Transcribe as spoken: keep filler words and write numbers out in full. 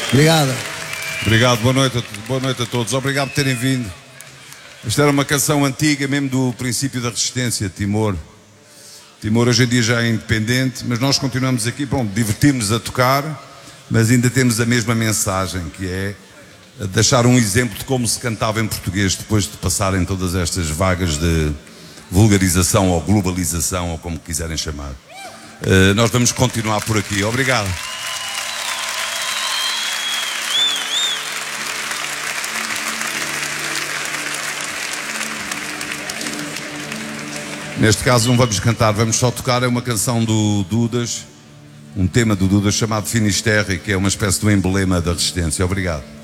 Obrigado. Obrigado, boa noite, a, boa noite a todos. Obrigado por terem vindo. Esta era uma canção antiga, mesmo do princípio da resistência, Timor. Timor hoje em dia já é independente, mas nós continuamos aqui, bom, divertimos-nos a tocar, mas ainda temos a mesma mensagem, que é deixar um exemplo de como se cantava em português depois de passarem todas estas vagas de vulgarização ou globalização, ou como quiserem chamar. Uh, nós vamos continuar por aqui. Obrigado. Neste caso não vamos cantar, vamos só tocar. É uma canção do Dudas, um tema do Dudas chamado Finisterre, que é uma espécie de um emblema da resistência. Obrigado.